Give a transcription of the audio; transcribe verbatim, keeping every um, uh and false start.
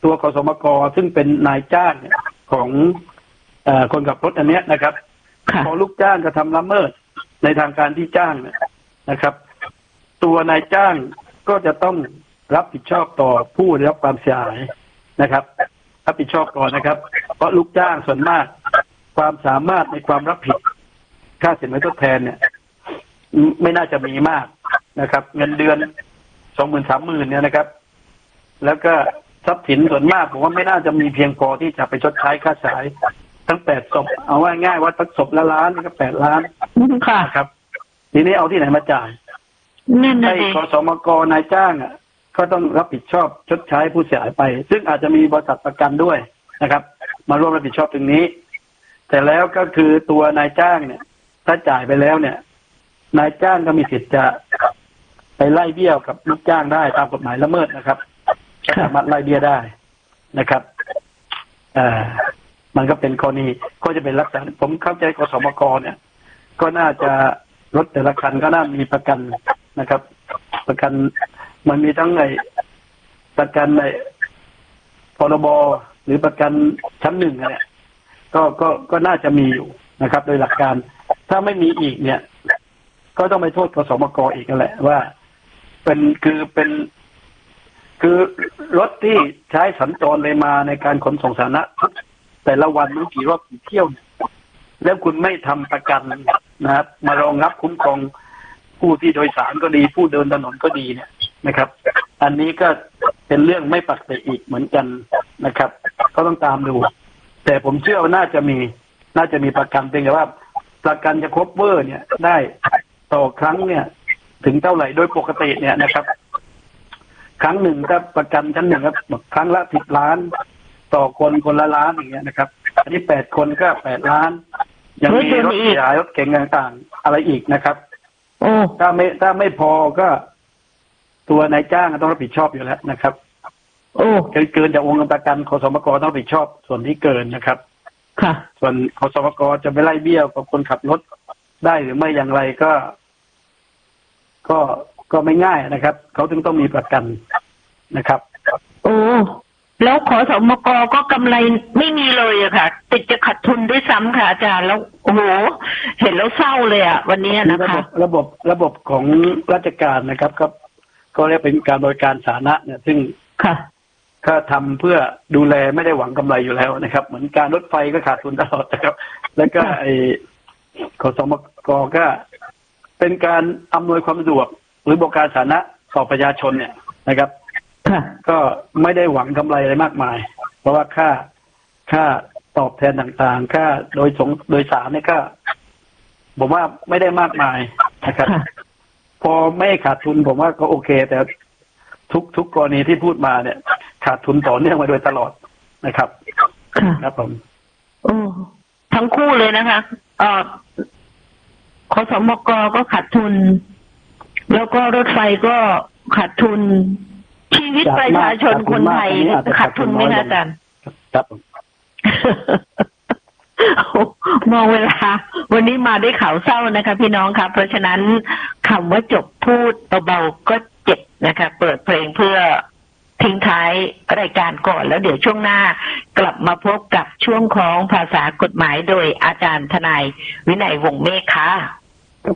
ตัวขสมกซึ่งเป็นนายจ้างของเอ่อคนขับรถอันเนี้ยนะครับพอลูกจ้างกระทำละเมิดในทางการที่จ้างนะครับตัวนายจ้างก็จะต้องรับผิดชอบต่อผู้ได้รับความเสียหายนะครับรับผิดชอบก่อนนะครับเพราะลูกจ้างส่วนมากความสามารถในความรับผิดค่าสินไหมทดแทนเนี่ยไม่น่าจะมีมากนะครับเงินเดือนสองหมื่นสามหมื่นเนี่ยนะครับแล้วก็ทรัพย์สินส่วนมากผมว่าไม่น่าจะมีเพียงพอที่จะไปชดใช้ค่าเสียหายทั้งแปดศพเอาว่าง่ายว่าศพละล้านก็แปดล้านค่ะครับทีนี้เอาที่ไหนมาจ่ายให้ขสมกนายจ้างอ่ะก็ต้องรับผิดชอบชดใช้ผู้เสียหายไปซึ่งอาจจะมีบริษัทประกันด้วยนะครับมาร่วมรับผิดชอบตรงนี้แต่แล้วก็คือตัวนายจ้างเนี่ยถ้าจ่ายไปแล้วเนี่ยนายจ้างก็มีสิทธิ์จะไปไล่เบี้ยกับลูกจ้างได้ตามกฎหมายละเมิดนะครับสามารถไล่เบี้ยได้นะครับอ่ามันก็เป็นกรณีก็จะเป็นลักษณะผมเข้าใจกสมกเนี่ยก็น่าจะรถแต่ละคันก็น่ามีประกันนะครับประกันมันมีทั้งในประกันในพรบหรือประกันชั้นหนึ่งเนี่ยก็ก็ก็น่าจะมีอยู่นะครับโดยหลักการถ้าไม่มีอีกเนี่ยก็ต้องไปโทษกสมกอีกนั่นแหละว่าเป็นคือเป็นคือรถที่ใช้สัญจรไปมาในการขนส่งสาธารณะแต่ละวันมันกี่รอบกี่เที่ยวแล้วคุณไม่ทำประกันนะครับมารองรับคุ้มครองผู้ที่โดยสารก็ดีผู้เดินถนนก็ดีเนี่ยนะครับอันนี้ก็เป็นเรื่องไม่ปกติอีกเหมือนกันนะครับก็ต้องตามดูแต่ผมเชื่อว่าน่าจะมีน่าจะมีประกันเพียงแต่ว่าประกันจะครบเวอร์เนี่ยได้ต่อครั้งเนี่ยถึงเท่าไหร่โดยปกติเนี่ยนะครับครั้งหนึ่งก็ประกันชั้นหนึ่งครับครั้งละสิบล้านต่อคนคนละล้านอย่างเงี้ยนะครับอันนี้แปดคนก็แปดล้านยังมีรถเสียหายรถเก๋งต่างๆอะไรอีกนะครับถ้าไม่ถ้าไม่พอก็ตัวนายจ้างต้องรับผิดชอบอยู่แล้วนะครับโอ้เกินจากวงเงินประกันขสมกต้องรับผิดชอบส่วนที่เกินนะครับค่ะส่วนขสมกจะไปไล่เบี้ยกับคนขับรถได้หรือไม่อย่างไรก็ก็ก็ไม่ง่ายนะครับเขาถึงต้องมีประกันนะครับโอ้แล้วขสมกก็กำไรไม่มีเลยอะค่ะติดจะขาดทุนด้วยซ้ำค่ะอาจารย์แล้วโอ้โหเห็นแล้วเศร้าเลยอะวันนี้นะคะระบบระบบของราชการนะครับครับก็เรียกเป็นการบริการสาธารณะเนี่ยซึ่งค่ะก็ทำเพื่อดูแลไม่ได้หวังกำไรอยู่แล้วนะครับเหมือนการรถไฟก็ขาดทุนตลอดนะครับแล้วก็ไอ้ขสมกก็เป็นการอำนวยความสะดวกหรือบริการสาธารณะต่อประชาชนเนี่ยนะครับก็ไม่ได้หวังกำไรอะไรมากมายเพราะว่าค่าค่าตอบแทนต่างๆค่าโดยสงโดยสารเนี่ยก็ผมว่าไม่ได้มากมายนะครับพอไม่ขาดทุนผมว่าก็โอเคแต่ทุกทุกกรณีที่พูดมาเนี่ยขาดทุนต่อเนื่องมาโดยตลอดนะครับครับผมโอ้ทั้งคู่เลยนะคะเอ่อขสมกก็ขาดทุนแล้วก็รถไฟก็ขาดทุนชีวิตประชาชนคนไทยขาดทุนไหมคะอาจารย์ครับมองเวลาวันนี้มาได้ข่าวเศร้านะคะพี่น้องครับเพราะฉะนั้นคำว่าจบพูดเบาๆก็เจ็บนะคะเปิดเพลงเพื่อทิ้งท้ายรายการก่อนแล้วเดี๋ยวช่วงหน้ากลับมาพบกับช่วงของภาษากฎหมายโดยอาจารย์ทนายวินัยวงศ์เมฆค่ะ